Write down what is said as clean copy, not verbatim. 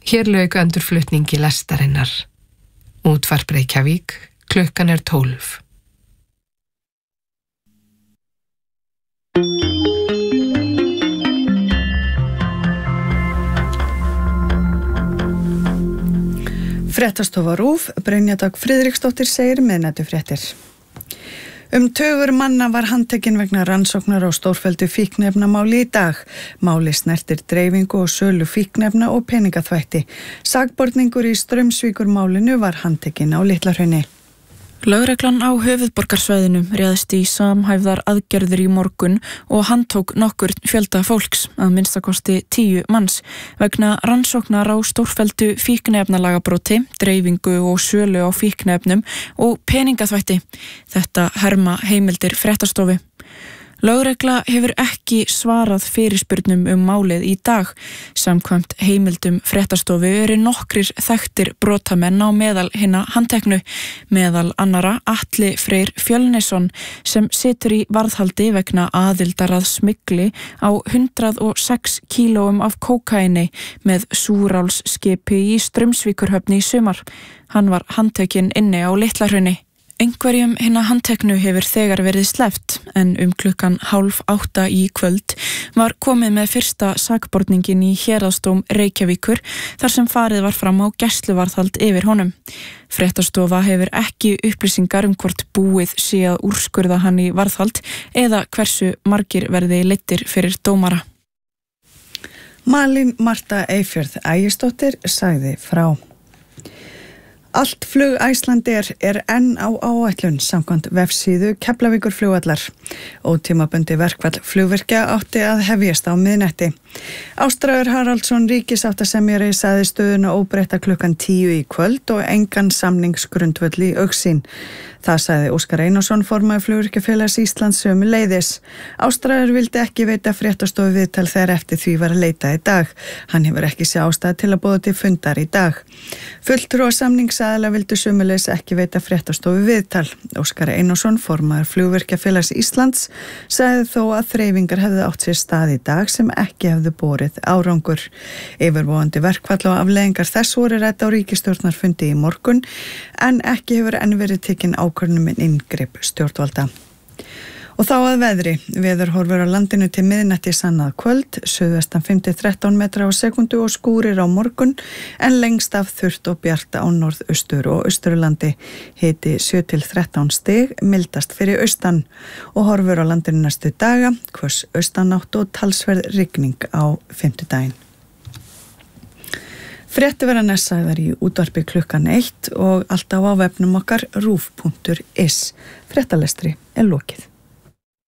Hér lauk endurflutningi lestarinnar. Útvarp Reykjavík, klukkan 12. Fréttastofa RÚV, Brynja Dögg Friðriksdóttir segir miðnætufréttir. Tugur manna var handtekinn vegna rannsóknar á stórfelldu fíkniefnamáli í dag. Máli snertir dreifingu og sölu fíkniefna og peningaþvætti. Sakborningur í Straumsvíkurmálinu var handtekinn á Litlahrauni. Lögreglan á höfuðborgarsvæðinu réðst í samhæfðar aðgerðir í morgun og handtók nokkur fjölda fólks, að minnstakosti 10 manns, vegna rannsóknar á stórfelldu fíkniefnalagabróti, dreifingu og sölu á fíkniefnum og peningaþvætti. Þetta herma heimildir fréttastofu. Lögregla hefur ekki svarað fyrirspurnum málið í dag. Samkvæmt heimildum fréttastofu eru nokkrir þekktir brotamenn á meðal hinna handteknu, meðal annara Atli Freyr Fjölnisson sem situr í varðhaldi vegna aðildar að smygli á 106 kílóum af kókaini með súrálsskipi í Straumsvíkurhöfn í sumar. Hann var handtekinn inni á Litlahrauni. Einhverjum hinna handteknu hefur þegar verið sleppt, en klukkan 7:30 í kvöld var komið með fyrsta sakborningin í héraðsdóm Reykjavíkur þar sem farið var fram á gæsluvarðhald yfir honum. Fréttastofa hefur ekki upplýsingar hvort búið sé að úrskurða hann í varðhald eða hversu margir verði leiddir fyrir dómara. Malín Marta Eyfjörð Ægisdóttir sagði frá. Allt flug Icelandair enn á áætlun samkvæmt vefsíðu Keflavíkurflugvallar. Ótímabundið verkfall flugvirkja átti að hefjast á miðnætti. Ástráður Haraldsson ríkissáttasemjari sagði stöðuna óbreytta klukkan 10 í kvöld og engan samningsgrundvöll í augsýn. Það sagði Óskar Einarsson, formaður Flugvirkjafélags Íslands sömuleiðis. Ástráður vildi ekki veita fréttastofu viðtal þegar eftir því var að leita í dag. Hann hefur ekki séð ástæðu til að boða til fundar í dag. Fulltrúar samningsaðila vildu sömuleiðis ekki veita fréttastofu viðtal. Óskar Einarsson, formaður Flugvirkjafélags Íslands, sagði þó að þreifingar hefðu átt sér stað í dag sem ekki hefðu borið árangur. Yfirvofandi verkfall og afleiðingar þess voru rædd á ríkisstjórnarfundi í morgun, en ekki hefur enn verið tekin ákvörðun inngrip stjórnvalda. Og þá að veðri. Veðurhorfur á landinu til miðnætti sannað kvöld, suðvestan 5-13 metra á sekundu og skúrir á morgun, en lengst af þurrt og bjart á norðaustur og austurlandi. Hiti 7-13 stig, mildast fyrir austan, og horfur á landinu næstu daga, hvöss austanátt og talsverð rigning á fimmtudaginn. Fréttir verða næstsagðar í útvarpi klukkan 1 og alltaf á vefnum okkar ruf.is. Fréttalestri lokið.